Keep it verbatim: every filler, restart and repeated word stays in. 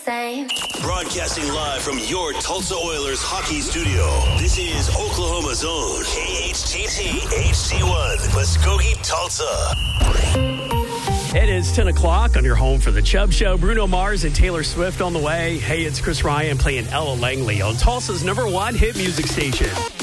same. Broadcasting live from your Tulsa Oilers hockey studio. This is Oklahoma's own K H T T H C one, Muskogee, Tulsa. It is ten o'clock on your home for the Chubb Show. Bruno Mars and Taylor Swift on the way. Hey, it's Chris Ryan playing Ella Langley on Tulsa's number one hit music station.